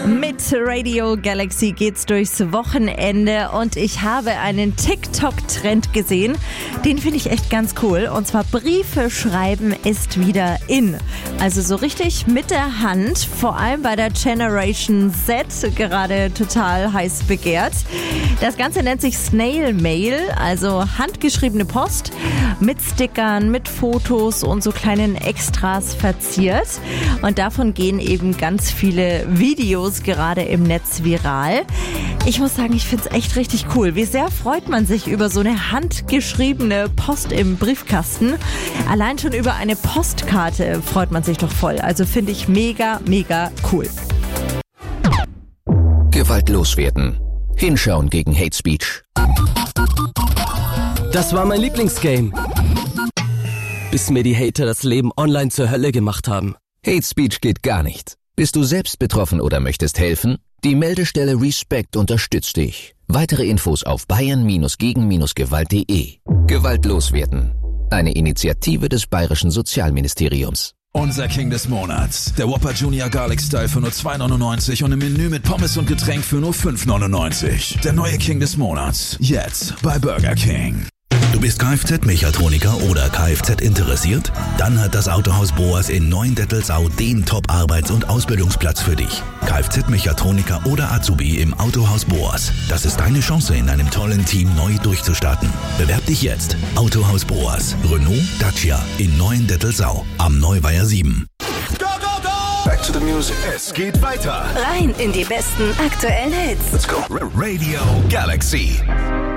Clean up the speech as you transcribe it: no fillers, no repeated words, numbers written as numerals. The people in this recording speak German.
Mit Radio Galaxy geht's durchs Wochenende und ich habe einen TikTok-Trend gesehen. Den finde ich echt ganz cool. Und zwar Briefe schreiben ist wieder in. Also so richtig mit der Hand, vor allem bei der Generation Z, gerade total heiß begehrt. Das Ganze nennt sich Snail Mail, also handgeschriebene Post mit Stickern, mit Fotos und so kleinen Extras verziert. Und davon gehen eben ganz viele Videos gerade im Netz viral. Ich muss sagen, ich finde es echt richtig cool. Wie sehr freut man sich über so eine handgeschriebene Post im Briefkasten. Allein schon über eine Postkarte freut man sich doch voll. Also finde ich mega, mega cool. Gewalt loswerden. Hinschauen gegen Hate Speech. Das war mein Lieblingsgame. Bis mir die Hater das Leben online zur Hölle gemacht haben. Hate Speech geht gar nicht. Bist du selbst betroffen oder möchtest helfen? Die Meldestelle Respect unterstützt dich. Weitere Infos auf bayern-gegen-gewalt.de. Gewalt loswerden. Eine Initiative des Bayerischen Sozialministeriums. Unser King des Monats. Der Whopper Junior Garlic Style für nur 2,99 und im Menü mit Pommes und Getränk für nur 5,99. Der neue King des Monats. Jetzt bei Burger King. Du bist Kfz-Mechatroniker oder Kfz interessiert? Dann hat das Autohaus Boas in Neuendettelsau den Top-Arbeits- und Ausbildungsplatz für dich. Kfz-Mechatroniker oder Azubi im Autohaus Boas. Das ist deine Chance, in einem tollen Team neu durchzustarten. Bewerb dich jetzt. Autohaus Boas. Renault, Dacia in Neuendettelsau. Am Neuweiher 7. Go, go, go! Back to the music. Es geht weiter. Rein in die besten aktuellen Hits. Let's go. Radio Galaxy.